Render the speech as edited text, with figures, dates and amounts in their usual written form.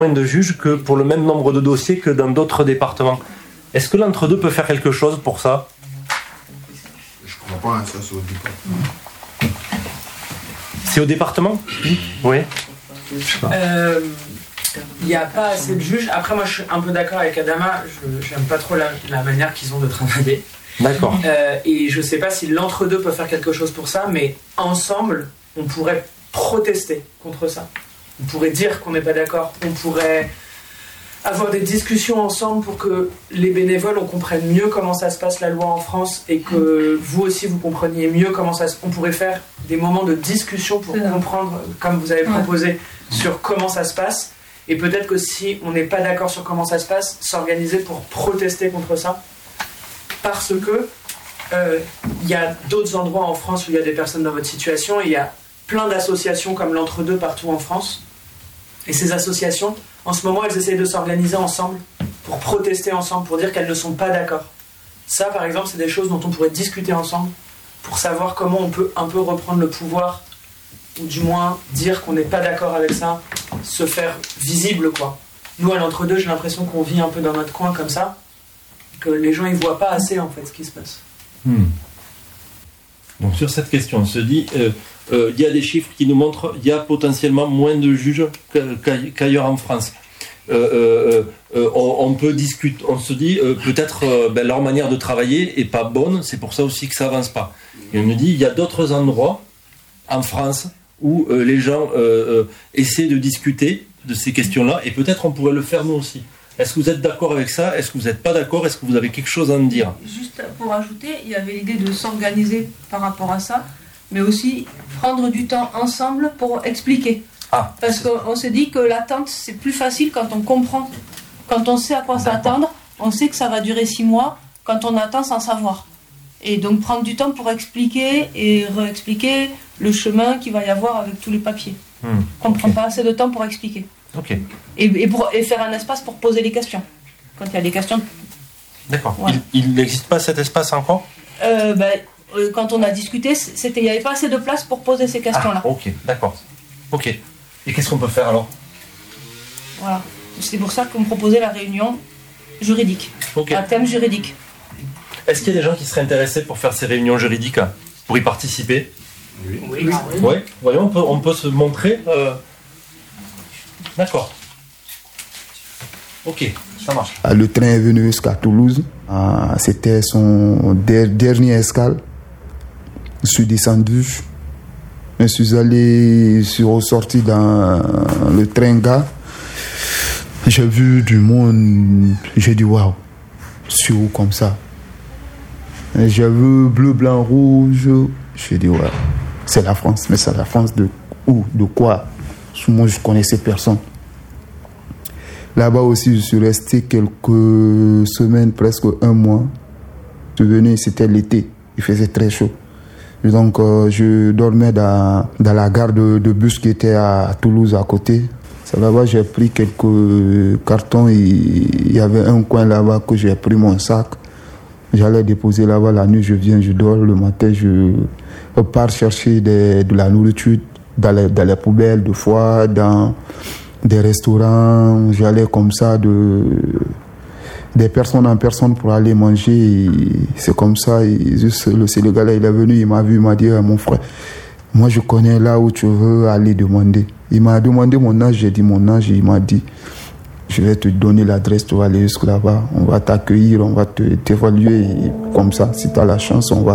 moins de juges que pour le même nombre de dossiers que dans d'autres départements. Est-ce que l'entre-deux peut faire quelque chose pour ça? Je crois pas, ça c'est au département. C'est au département? Oui. Il n'y a pas assez de juges. Après, moi, je suis un peu d'accord avec Adama. Je n'aime pas trop la manière qu'ils ont de travailler. D'accord. Et je ne sais pas si l'entre-deux peut faire quelque chose pour ça, mais ensemble, on pourrait protester contre ça. On pourrait dire qu'on n'est pas d'accord. On pourrait avoir des discussions ensemble pour que les bénévoles, on comprenne mieux comment ça se passe la loi en France et que vous aussi, vous compreniez mieux comment ça se passe. On pourrait faire des moments de discussion pour comprendre, comme vous avez proposé, sur comment ça se passe. Et peut-être que si on n'est pas d'accord sur comment ça se passe, s'organiser pour protester contre ça. Parce que il y a d'autres endroits en France où il y a des personnes dans votre situation et il y a plein d'associations comme l'Entre-deux partout en France. Et ces associations, en ce moment, elles essayent de s'organiser ensemble pour protester ensemble, pour dire qu'elles ne sont pas d'accord. Ça, par exemple, c'est des choses dont on pourrait discuter ensemble pour savoir comment on peut un peu reprendre le pouvoir ou du moins dire qu'on n'est pas d'accord avec ça, se faire visible, quoi. Nous, à l'Entre-deux, j'ai l'impression qu'on vit un peu dans notre coin comme ça, que les gens, ils voient pas assez, en fait, ce qui se passe. Donc, sur cette question, on se dit... il y a des chiffres qui nous montrent qu'il y a potentiellement moins de juges qu'ailleurs en France. On peut discuter, on se dit peut-être leur manière de travailler est pas bonne, c'est pour ça aussi que ça avance pas. Et on me dit il y a d'autres endroits en France où les gens essaient de discuter de ces questions-là et peut-être on pourrait le faire nous aussi. Est-ce que vous êtes d'accord avec ça? Est-ce que vous n'êtes pas d'accord? Est-ce que vous avez quelque chose à me dire? Juste pour ajouter, il y avait l'idée de s'organiser par rapport à ça, mais aussi prendre du temps ensemble pour expliquer. Parce qu'on se dit que l'attente, c'est plus facile quand on comprend. Quand on sait à quoi s'attendre, on sait que ça va durer 6 mois, quand on attend sans savoir. Et donc prendre du temps pour expliquer et réexpliquer le chemin qu'il va y avoir avec tous les papiers. On ne prend pas assez de temps pour expliquer. Et faire un espace pour poser les questions. Quand il y a des questions... D'accord. Voilà. Il n'existe pas cet espace encore? Quand on a discuté, il n'y avait pas assez de place pour poser ces questions-là. Ok, d'accord. Ok. Et qu'est-ce qu'on peut faire alors? Voilà. C'est pour ça qu'on proposait la réunion juridique. Un thème juridique. Est-ce qu'il y a des gens qui seraient intéressés pour faire ces réunions juridiques, pour y participer? Oui. Voyons, on peut se montrer. D'accord. Ok, ça marche. Le train est venu jusqu'à Toulouse. C'était son dernier escale. Je suis descendu. Je suis ressorti dans le train gare. J'ai vu du monde. J'ai dit waouh, c'est où comme ça? J'ai vu bleu, blanc, rouge. J'ai dit ouais, c'est la France. Mais c'est la France de où? De quoi? Moi, je connaissais personne. Là-bas aussi, je suis resté quelques semaines, presque 1 mois. Je suis venu, c'était l'été. Il faisait très chaud. Et donc, je dormais dans la gare de bus qui était à Toulouse, à côté. C'est là-bas, j'ai pris quelques cartons. Il y avait un coin là-bas que j'ai pris mon sac. J'allais déposer là-bas. La nuit, je viens, je dors. Le matin, je pars chercher de la nourriture dans les poubelles, de fois, dans des restaurants. J'allais comme ça des personnes en personne pour aller manger. Et c'est comme ça. Et juste le Sénégalais, il est venu, il m'a vu, il m'a dit mon frère, moi je connais là où tu veux aller demander. Il m'a demandé mon âge, j'ai dit mon âge, et il m'a dit je vais te donner l'adresse, tu vas aller jusque là-bas, on va t'accueillir, on va t'évaluer, et comme ça, si tu as la chance, on va